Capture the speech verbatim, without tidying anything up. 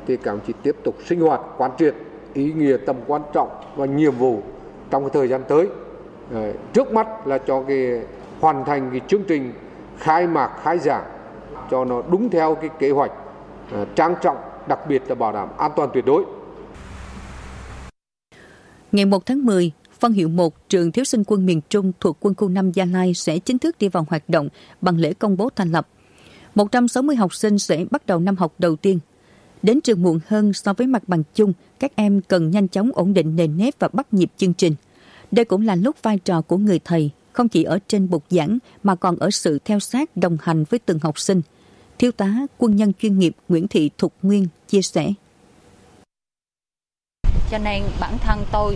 thì các đồng chí tiếp tục sinh hoạt quán triệt ý nghĩa tầm quan trọng và nhiệm vụ trong cái thời gian tới. Đấy, trước mắt là cho cái hoàn thành cái chương trình khai mạc khai giảng cho nó đúng theo cái kế hoạch uh, trang trọng, đặc biệt là bảo đảm an toàn tuyệt đối. Ngày một tháng mười, phân hiệu một trường Thiếu sinh quân miền Trung thuộc Quân khu năm Gia Lai sẽ chính thức đi vào hoạt động bằng lễ công bố thành lập. một trăm sáu mươi học sinh sẽ bắt đầu năm học đầu tiên. Đến trường muộn hơn so với mặt bằng chung, các em cần nhanh chóng ổn định nền nếp và bắt nhịp chương trình. Đây cũng là lúc vai trò của người thầy, không chỉ ở trên bục giảng mà còn ở sự theo sát đồng hành với từng học sinh. Thiếu tá quân nhân chuyên nghiệp Nguyễn Thị Thục Nguyên chia sẻ. Cho nên bản thân tôi